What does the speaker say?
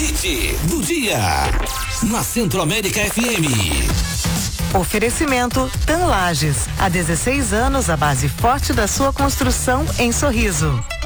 Hit do dia. Na Centro-América FM. Oferecimento TAM Lages. Há 16 anos, a base forte da sua construção em Sorriso.